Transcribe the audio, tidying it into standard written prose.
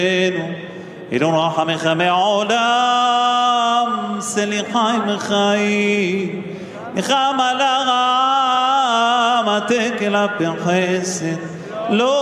אלו רחמך מעולם, סליחי מחיים, נחם על הרם, עתק אליו בחסד, לא